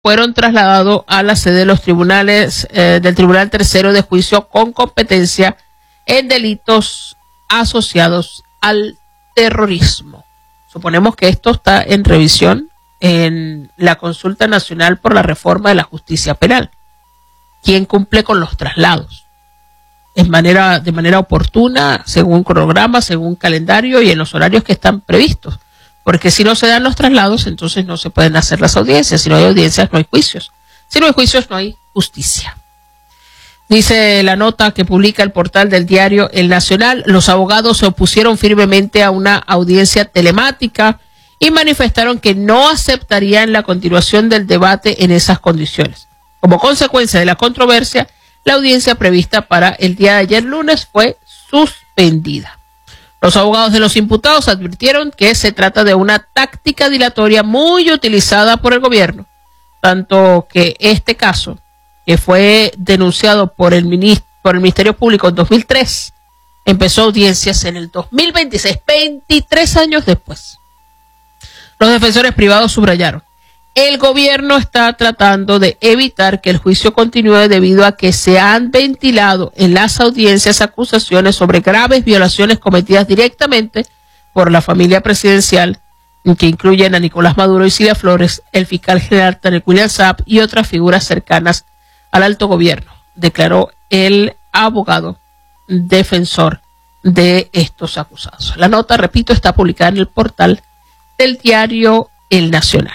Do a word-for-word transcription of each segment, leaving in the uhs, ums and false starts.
fueron trasladados a la sede de los tribunales eh, del Tribunal Tercero de Juicio con competencia en delitos asociados al terrorismo. Suponemos que esto está en revisión en la Consulta Nacional por la Reforma de la Justicia Penal. ¿Quién cumple con los traslados? En manera, de manera oportuna, según cronograma, según calendario y en los horarios que están previstos. Porque si no se dan los traslados, entonces no se pueden hacer las audiencias. Si no hay audiencias, no hay juicios. Si no hay juicios, no hay justicia. Dice la nota que publica el portal del diario El Nacional, los abogados se opusieron firmemente a una audiencia telemática y manifestaron que no aceptarían la continuación del debate en esas condiciones. Como consecuencia de la controversia, la audiencia prevista para el día de ayer lunes fue suspendida. Los abogados de los imputados advirtieron que se trata de una táctica dilatoria muy utilizada por el gobierno, tanto que este caso, que fue denunciado por el, ministro, por el Ministerio Público en dos mil tres, empezó audiencias en el dos mil veintiséis, veintitrés años después. Los defensores privados subrayaron: el gobierno está tratando de evitar que el juicio continúe debido a que se han ventilado en las audiencias acusaciones sobre graves violaciones cometidas directamente por la familia presidencial, que incluyen a Nicolás Maduro y Cilia Flores, el fiscal general Daniel William Saab y otras figuras cercanas al alto gobierno, declaró el abogado defensor de estos acusados. La nota, repito, está publicada en el portal del diario El Nacional.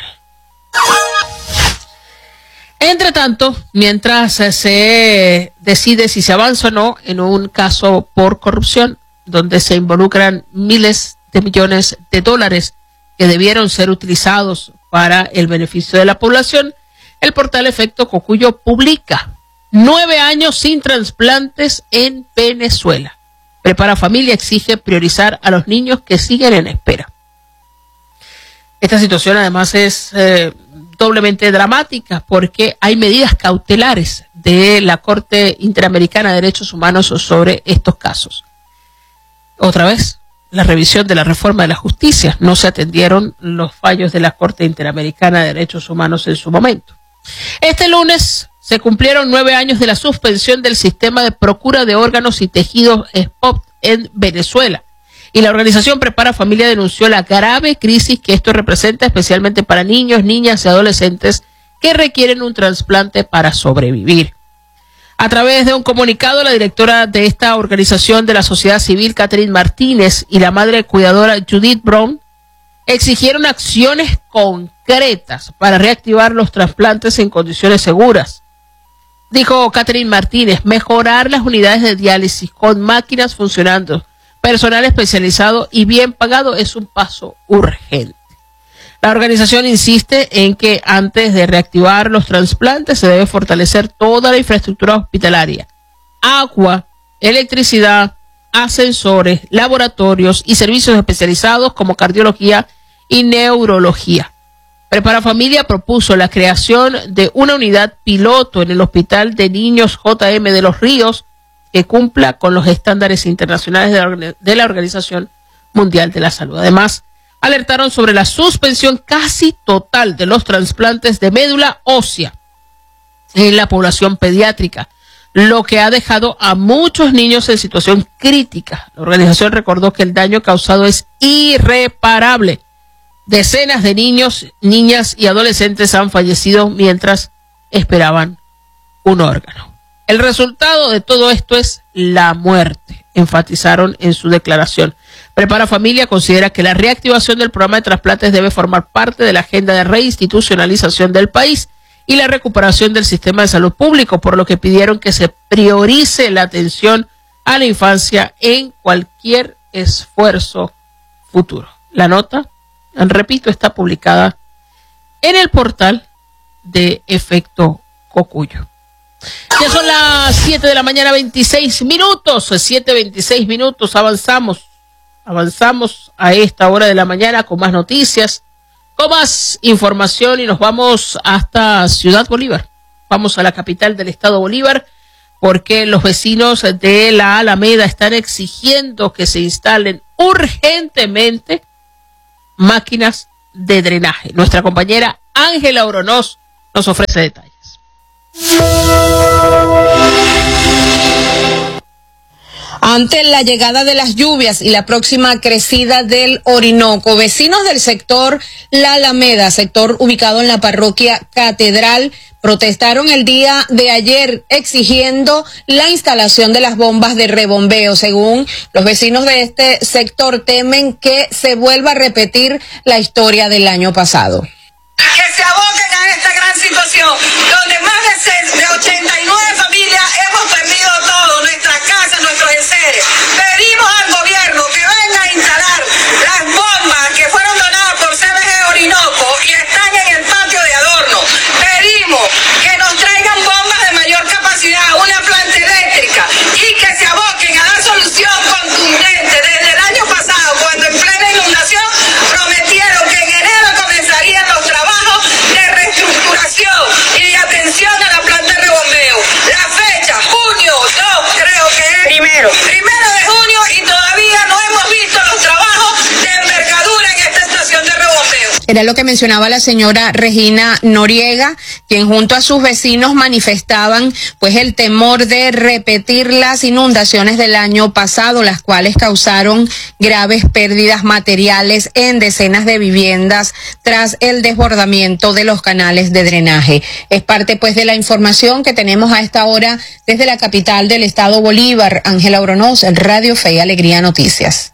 Entre tanto, mientras se decide si se avanza o no en un caso por corrupción, donde se involucran miles de millones de dólares que debieron ser utilizados para el beneficio de la población, el portal Efecto Cocuyo publica: nueve años sin trasplantes en Venezuela. Prepara Familia exige priorizar a los niños que siguen en espera. Esta situación además es eh, doblemente dramática porque hay medidas cautelares de la Corte Interamericana de Derechos Humanos sobre estos casos. Otra vez, la revisión de la reforma de la justicia. No se atendieron los fallos de la Corte Interamericana de Derechos Humanos en su momento. Este lunes se cumplieron nueve años de la suspensión del sistema de procura de órganos y tejidos S P O T en Venezuela. Y la organización Prepara Familia denunció la grave crisis que esto representa, especialmente para niños, niñas y adolescentes que requieren un trasplante para sobrevivir. A través de un comunicado, la directora de esta organización de la sociedad civil, Catherine Martínez, y la madre cuidadora Judith Brown, exigieron acciones concretas para reactivar los trasplantes en condiciones seguras. Dijo Catherine Martínez: mejorar las unidades de diálisis con máquinas funcionando, personal especializado y bien pagado es un paso urgente. La organización insiste en que antes de reactivar los trasplantes se debe fortalecer toda la infraestructura hospitalaria: agua, electricidad, ascensores, laboratorios y servicios especializados como cardiología y neurología. Prepara Familia propuso la creación de una unidad piloto en el Hospital de Niños J M de Los Ríos que cumpla con los estándares internacionales de la, de la Organización Mundial de la Salud. Además, alertaron sobre la suspensión casi total de los trasplantes de médula ósea en la población pediátrica, lo que ha dejado a muchos niños en situación crítica. La organización recordó que el daño causado es irreparable. Decenas de niños, niñas y adolescentes han fallecido mientras esperaban un órgano. El resultado de todo esto es la muerte, enfatizaron en su declaración. Prepara Familia considera que la reactivación del programa de trasplantes debe formar parte de la agenda de reinstitucionalización del país y la recuperación del sistema de salud público, por lo que pidieron que se priorice la atención a la infancia en cualquier esfuerzo futuro. La nota, repito, está publicada en el portal de Efecto Cocuyo. Ya son las siete de la mañana, veintiséis minutos, siete veintiséis minutos, avanzamos, avanzamos a esta hora de la mañana con más noticias, con más información y nos vamos hasta Ciudad Bolívar. Vamos a la capital del estado Bolívar porque los vecinos de la Alameda están exigiendo que se instalen urgentemente máquinas de drenaje. Nuestra compañera Ángela Oronoz nos ofrece detalles. Ante la llegada de las lluvias y la próxima crecida del Orinoco, vecinos del sector La Alameda, sector ubicado en la parroquia Catedral, protestaron el día de ayer exigiendo la instalación de las bombas de rebombeo. Según los vecinos de este sector, temen que se vuelva a repetir la historia del año pasado. Que se aboquen a esta gran situación, donde más de ochenta y nueve familias hemos perdido todo, nuestras casas, nuestros enseres. Pedimos al gobierno que venga a instalar las bombas que fueron donadas por C B G Orinoco y están en el patio de adorno. Pedimos que nos traigan bombas de mayor capacidad, una planta eléctrica, y que se aboquen a dar solución contundente. Desde el año pasado, cuando en plena inundación prometieron que en enero comenzarían los trabajos de reestructuración y de atención a la planta de rebombeo. La fecha, junio dos, creo que es. Primero. Primero de junio y todavía no hemos visto los trabajos de envergadura en esta estación de rebombeo. Era lo que mencionaba la señora Regina Noriega, quien junto a sus vecinos manifestaban pues el temor de repetir las inundaciones del año pasado, las cuales causaron graves pérdidas materiales en decenas de viviendas tras el desbordamiento de los canales de drenaje. Es parte pues de la información que tenemos a esta hora desde la capital del estado Bolívar. Ángela Oronoz, el Radio Fe y Alegría Noticias.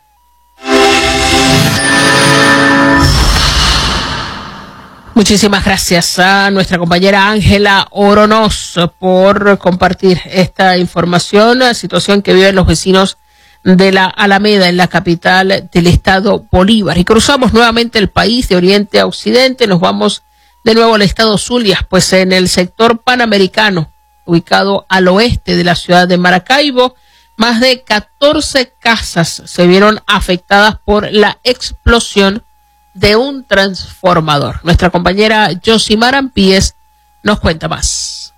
Muchísimas gracias a nuestra compañera Ángela Oronoz por compartir esta información, la situación que viven los vecinos de la Alameda en la capital del estado Bolívar. Y cruzamos nuevamente el país de oriente a occidente, nos vamos de nuevo al estado Zulia, pues en el sector panamericano, ubicado al oeste de la ciudad de Maracaibo, más de catorce casas se vieron afectadas por la explosión de un transformador. Nuestra compañera Yosimar Ampíes nos cuenta más.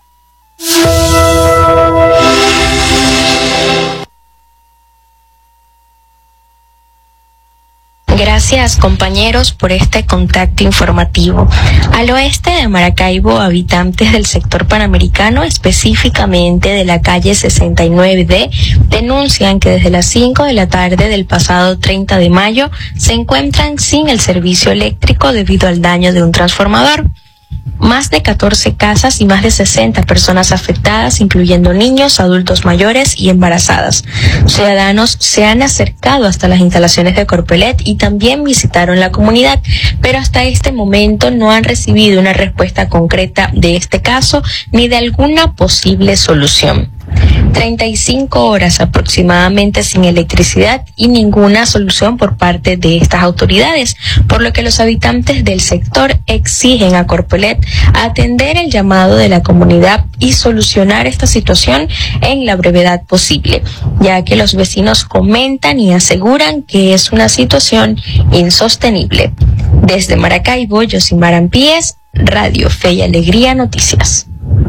Gracias, compañeros, por este contacto informativo. Al oeste de Maracaibo, habitantes del sector panamericano, específicamente de la calle sesenta y nueve D, denuncian que desde las cinco de la tarde del pasado treinta de mayo se encuentran sin el servicio eléctrico debido al daño de un transformador. Más de catorce casas y más de sesenta personas afectadas, incluyendo niños, adultos mayores y embarazadas. Ciudadanos se han acercado hasta las instalaciones de Corpelet y también visitaron la comunidad, pero hasta este momento no han recibido una respuesta concreta de este caso ni de alguna posible solución. treinta y cinco horas aproximadamente sin electricidad y ninguna solución por parte de estas autoridades, por lo que los habitantes del sector exigen a Corpelet atender el llamado de la comunidad y solucionar esta situación en la brevedad posible, ya que los vecinos comentan y aseguran que es una situación insostenible. Desde Maracaibo, Yosimar Ampíes, Radio Fe y Alegría Noticias.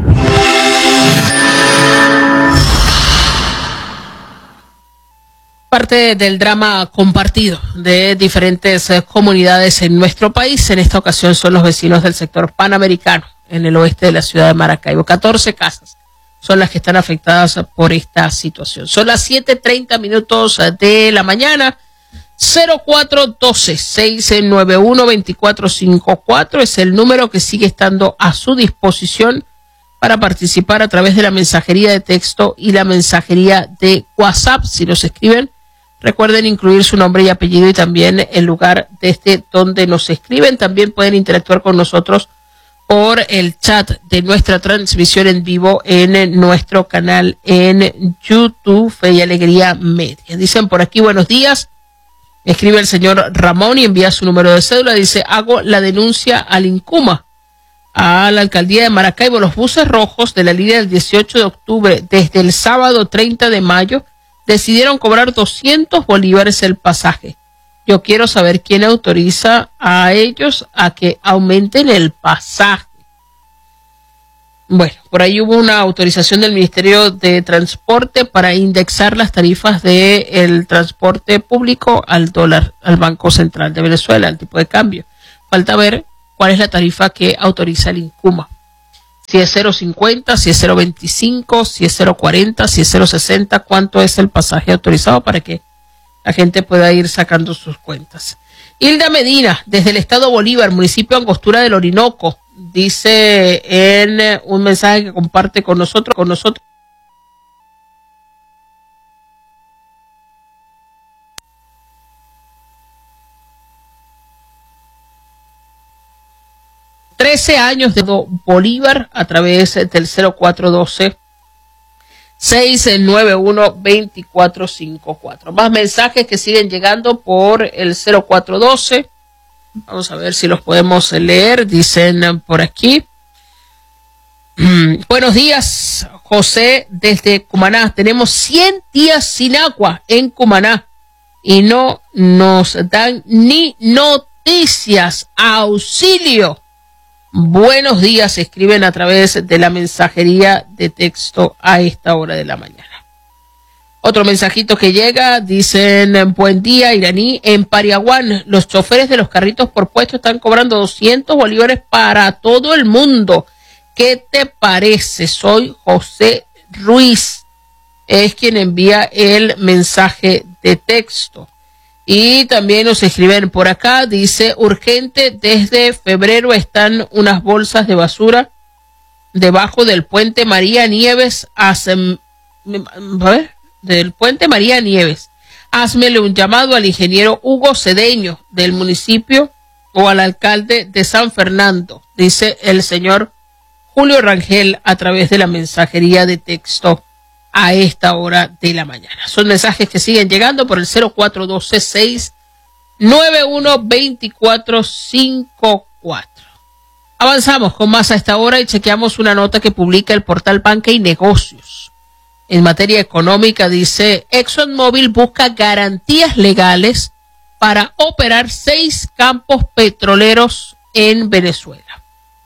Parte del drama compartido de diferentes eh, comunidades en nuestro país. En esta ocasión son los vecinos del sector panamericano en el oeste de la ciudad de Maracaibo. catorce casas son las que están afectadas por esta situación. Son las siete treinta minutos de la mañana. cero cuatro uno dos, seis nueve uno, dos cuatro cinco cuatro es el número que sigue estando a su disposición para participar a través de la mensajería de texto y la mensajería de WhatsApp. Si nos escriben, recuerden incluir su nombre y apellido y también el lugar desde donde nos escriben. También pueden interactuar con nosotros por el chat de nuestra transmisión en vivo en nuestro canal en YouTube, Fe y Alegría Media. Dicen por aquí, buenos días. Escribe el señor Ramón y envía su número de cédula. Dice, hago la denuncia al INCUMA, a la alcaldía de Maracaibo. Los buses rojos de la línea del dieciocho de octubre desde el sábado treinta de mayo decidieron cobrar doscientos bolívares el pasaje. Yo quiero saber quién autoriza a ellos a que aumenten el pasaje. Bueno, por ahí hubo una autorización del Ministerio de Transporte para indexar las tarifas del transporte público al dólar, al Banco Central de Venezuela, al tipo de cambio. Falta ver cuál es la tarifa que autoriza el INCUMA. Si es cero cincuenta, si es cero veinticinco, si es cero cuarenta, si es cero sesenta, cuánto es el pasaje autorizado para que la gente pueda ir sacando sus cuentas. Hilda Medina, desde el estado Bolívar, municipio Angostura del Orinoco, dice en un mensaje que comparte con nosotros, con nosotros. trece años de Bolívar a través del cero cuatro uno dos, seis nueve uno, dos cuatro cinco cuatro. Más mensajes que siguen llegando por el cero cuatro uno dos. Vamos a ver si los podemos leer. Dicen por aquí. Buenos días, José, desde Cumaná. Tenemos cien días sin agua en Cumaná y no nos dan ni noticias. Auxilio. Buenos días, escriben a través de la mensajería de texto a esta hora de la mañana. Otro mensajito que llega, dicen, buen día, Iraní, en Pariaguán, los choferes de los carritos por puesto están cobrando doscientos bolívares para todo el mundo. ¿Qué te parece? Soy José Ruiz, es quien envía el mensaje de texto. Y también nos escriben por acá, dice, urgente, desde febrero están unas bolsas de basura debajo del puente María Nieves. Hazme, a ver, del puente María Nieves. Hazmele un llamado al ingeniero Hugo Cedeño del municipio o al alcalde de San Fernando, dice el señor Julio Rangel a través de la mensajería de texto a esta hora de la mañana. Son mensajes que siguen llegando por el cero cuatro uno dos, seis nueve uno, dos cuatro cinco cuatro. Avanzamos con más a esta hora y chequeamos una nota que publica el portal Banca y Negocios. En materia económica dice, ExxonMobil busca garantías legales para operar seis campos petroleros en Venezuela.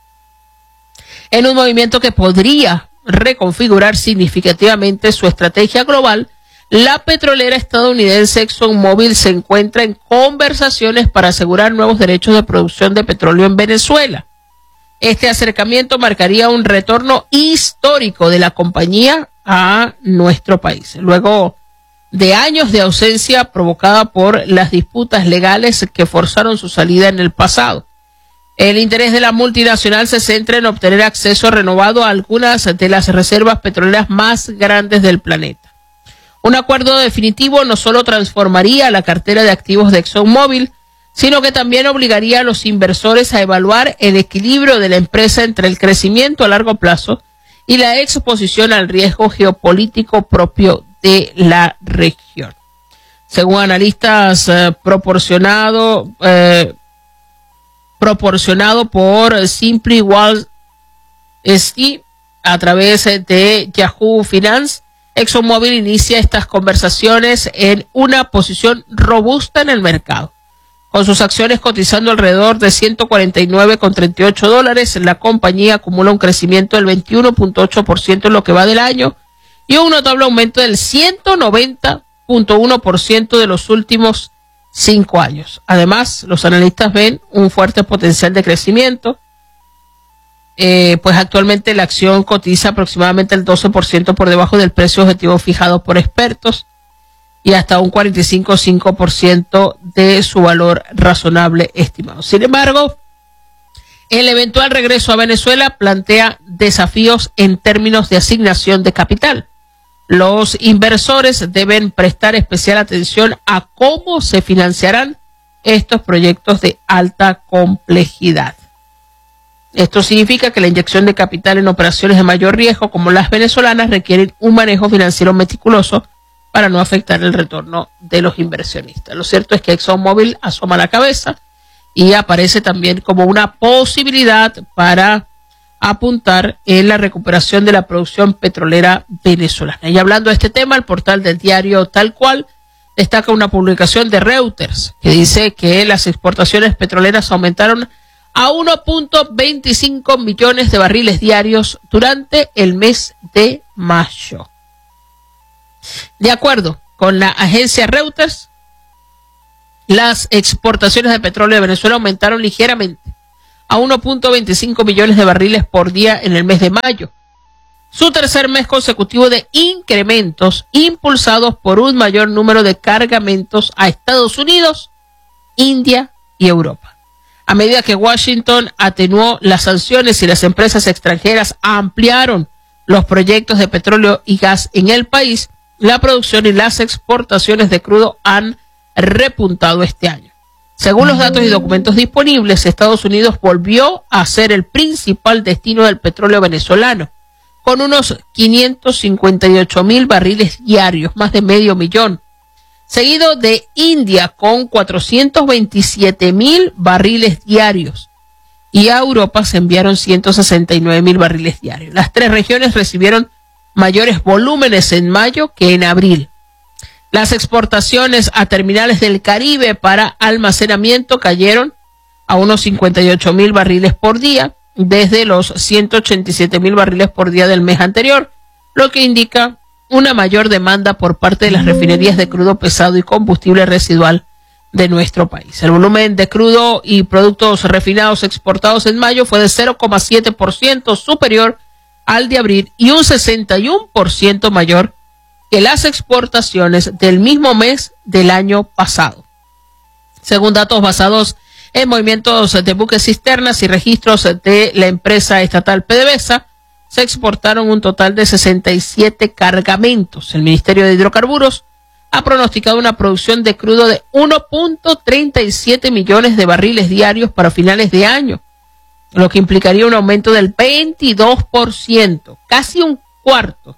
En un movimiento que podría reconfigurar significativamente su estrategia global, la petrolera estadounidense ExxonMobil se encuentra en conversaciones para asegurar nuevos derechos de producción de petróleo en Venezuela. Este acercamiento marcaría un retorno histórico de la compañía a nuestro país, luego de años de ausencia provocada por las disputas legales que forzaron su salida en el pasado. El interés de la multinacional se centra en obtener acceso renovado a algunas de las reservas petroleras más grandes del planeta. Un acuerdo definitivo no solo transformaría la cartera de activos de ExxonMobil, sino que también obligaría a los inversores a evaluar el equilibrio de la empresa entre el crecimiento a largo plazo y la exposición al riesgo geopolítico propio de la región. Según analistas eh, proporcionado eh, proporcionado por Simply Wall Street a través de Yahoo Finance, ExxonMobil inicia estas conversaciones en una posición robusta en el mercado. Con sus acciones cotizando alrededor de ciento cuarenta y nueve con treinta y ocho dólares, la compañía acumula un crecimiento del veintiuno punto ocho por ciento en lo que va del año y un notable aumento del ciento noventa punto uno por ciento de los últimos cinco años. Además, los analistas ven un fuerte potencial de crecimiento, eh, pues actualmente la acción cotiza aproximadamente el doce por ciento por debajo del precio objetivo fijado por expertos y hasta un cuarenta y cinco punto cinco por ciento de su valor razonable estimado. Sin embargo, el eventual regreso a Venezuela plantea desafíos en términos de asignación de capital. Los inversores deben prestar especial atención a cómo se financiarán estos proyectos de alta complejidad. Esto significa que la inyección de capital en operaciones de mayor riesgo como las venezolanas requieren un manejo financiero meticuloso para no afectar el retorno de los inversionistas. Lo cierto es que ExxonMobil asoma la cabeza y aparece también como una posibilidad para apuntar en la recuperación de la producción petrolera venezolana. Y hablando de este tema, el portal del diario Tal Cual destaca una publicación de Reuters que dice que las exportaciones petroleras aumentaron a uno punto veinticinco millones de barriles diarios durante el mes de mayo. De acuerdo con la agencia Reuters, las exportaciones de petróleo de Venezuela aumentaron ligeramente a uno punto veinticinco millones de barriles por día en el mes de mayo. Su tercer mes consecutivo de incrementos impulsados por un mayor número de cargamentos a Estados Unidos, India y Europa. A medida que Washington atenuó las sanciones y las empresas extranjeras ampliaron los proyectos de petróleo y gas en el país, la producción y las exportaciones de crudo han repuntado este año. Según los datos y documentos disponibles, Estados Unidos volvió a ser el principal destino del petróleo venezolano, con unos quinientos cincuenta y ocho mil barriles diarios, más de medio millón, seguido de India con cuatrocientos veintisiete mil barriles diarios, y a Europa se enviaron ciento sesenta y nueve mil barriles diarios. Las tres regiones recibieron mayores volúmenes en mayo que en abril. Las exportaciones a terminales del Caribe para almacenamiento cayeron a unos cincuenta y ocho mil barriles por día, desde los ciento ochenta y siete mil barriles por día del mes anterior, lo que indica una mayor demanda por parte de las refinerías de crudo pesado y combustible residual de nuestro país. El volumen de crudo y productos refinados exportados en mayo fue de cero coma siete por ciento superior al de abril y un sesenta y uno por ciento mayor que las exportaciones del mismo mes del año pasado. Según datos basados en movimientos de buques cisternas y registros de la empresa estatal PDVSA, se exportaron un total de sesenta y siete cargamentos. El Ministerio de Hidrocarburos ha pronosticado una producción de crudo de uno punto treinta y siete millones de barriles diarios para finales de año, lo que implicaría un aumento del veintidós por ciento, casi un cuarto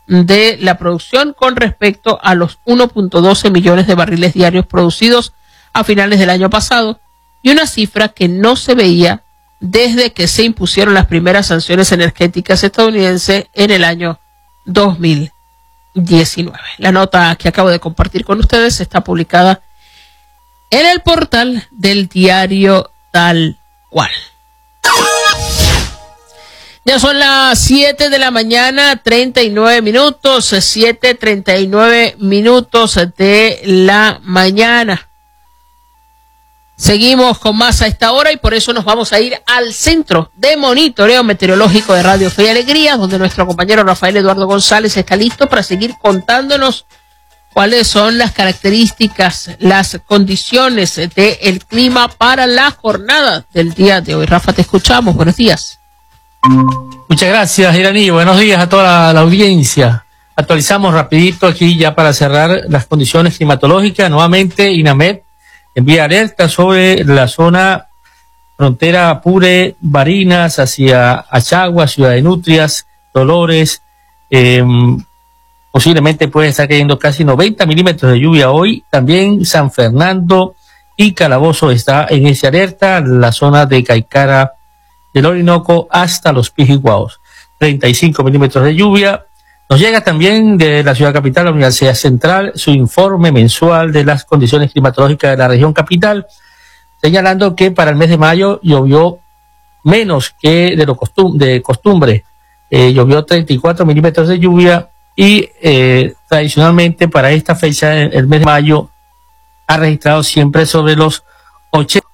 de la producción con respecto a los uno punto doce millones de barriles diarios producidos a finales del año pasado, y una cifra que no se veía desde que se impusieron las primeras sanciones energéticas estadounidenses en el año dos mil diecinueve. La nota que acabo de compartir con ustedes está publicada en el portal del diario Tal Cual. Ya son las siete de la mañana, treinta y nueve minutos, siete treinta y nueve minutos de la mañana. Seguimos con más a esta hora y por eso nos vamos a ir al Centro de Monitoreo Meteorológico de Radio Fe y Alegría, donde nuestro compañero Rafael Eduardo González está listo para seguir contándonos cuáles son las características, las condiciones del clima para la jornada del día de hoy. Rafa, te escuchamos. Buenos días. Muchas gracias, Iraní. Buenos días a toda la, la audiencia. Actualizamos rapidito aquí ya para cerrar las condiciones climatológicas. Nuevamente, INAMED envía alerta sobre la zona frontera Apure, Barinas, hacia Achagua, Ciudad de Nutrias, Dolores. Eh, posiblemente puede estar cayendo casi noventa milímetros de lluvia hoy. También San Fernando y Calabozo está en esa alerta, la zona de Caicara del Orinoco hasta los Pijiguaos. treinta y cinco milímetros de lluvia. Nos llega también de la ciudad capital, la Universidad Central, su informe mensual de las condiciones climatológicas de la región capital, señalando que para el mes de mayo llovió menos que de lo costum de costumbre. Eh, llovió treinta y cuatro milímetros de lluvia y eh, tradicionalmente para esta fecha, el, el mes de mayo, ha registrado siempre sobre los ochenta.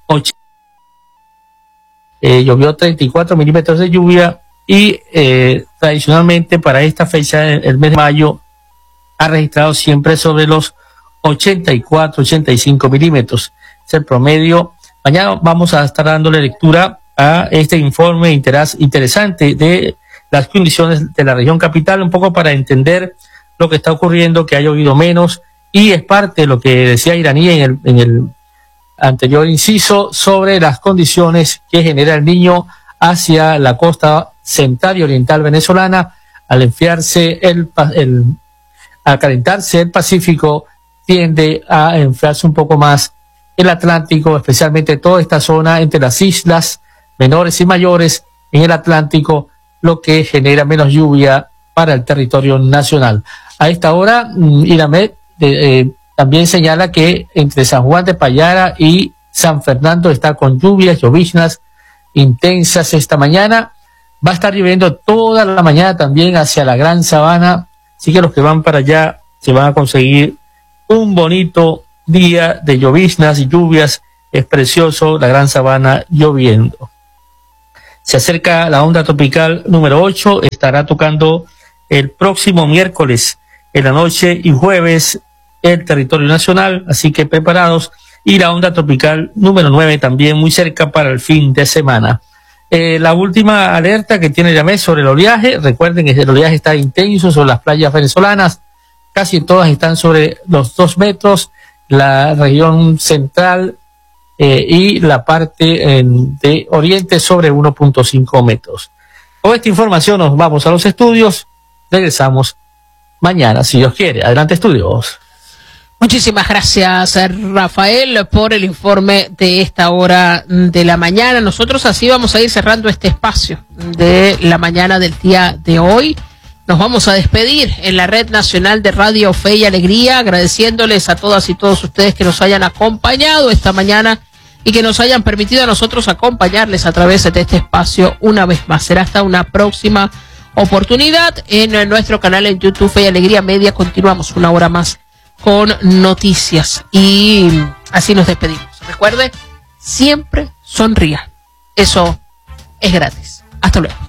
Eh, llovió treinta y cuatro milímetros de lluvia y eh, tradicionalmente para esta fecha, el, el mes de mayo, ha registrado siempre sobre los ochenta y cuatro, ochenta y cinco milímetros. Es el promedio. Mañana vamos a estar dándole lectura a este informe interas, interesante de las condiciones de la región capital, un poco para entender lo que está ocurriendo, que ha llovido menos, y es parte de lo que decía Iraní en el, en el anterior inciso sobre las condiciones que genera el Niño hacia la costa central y oriental venezolana. Al enfriarse el, el al calentarse el Pacífico, tiende a enfriarse un poco más el Atlántico, especialmente toda esta zona entre las islas menores y mayores en el Atlántico, lo que genera menos lluvia para el territorio nacional. A esta hora, INAMED eh, eh, también señala que entre San Juan de Payara y San Fernando está con lluvias, lloviznas intensas esta mañana. Va a estar lloviendo toda la mañana también hacia la Gran Sabana, así que los que van para allá se van a conseguir un bonito día de lloviznas y lluvias. Es precioso la Gran Sabana lloviendo. Se acerca la onda tropical número ocho, estará tocando el próximo miércoles en la noche y jueves el territorio nacional, así que preparados. Y la onda tropical número nueve también muy cerca para el fin de semana. Eh, la última alerta que tiene Yamé sobre el oleaje, recuerden que el oleaje está intenso sobre las playas venezolanas, casi todas están sobre los dos metros, la región central Eh, y la parte eh, de oriente sobre uno punto cinco metros. Con esta información nos vamos a los estudios. Regresamos mañana, si Dios quiere. Adelante, estudios. Muchísimas gracias, Rafael, por el informe de esta hora de la mañana. Nosotros así vamos a ir cerrando este espacio de la mañana del día de hoy. Nos vamos a despedir en la Red Nacional de Radio Fe y Alegría, agradeciéndoles a todas y todos ustedes que nos hayan acompañado esta mañana y que nos hayan permitido a nosotros acompañarles a través de este espacio una vez más. Será hasta una próxima oportunidad en nuestro canal en YouTube Fe y Alegría Media. Continuamos una hora más con noticias y así nos despedimos. Recuerde, siempre sonría. Eso es gratis. Hasta luego.